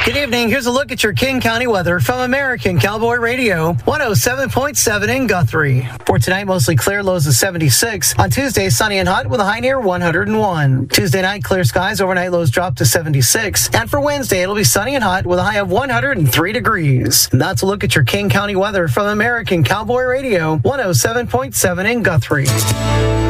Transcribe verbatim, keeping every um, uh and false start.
Good evening. Here's a look at your King County weather from American Cowboy Radio, one oh seven point seven in Guthrie. For tonight, mostly clear, lows of seventy-six. On Tuesday, sunny and hot with a high near one hundred one. Tuesday night, clear skies, overnight lows drop to seventy-six. And for Wednesday, it'll be sunny and hot with a high of one hundred three degrees. And that's a look at your King County weather from American Cowboy Radio, one oh seven point seven in Guthrie.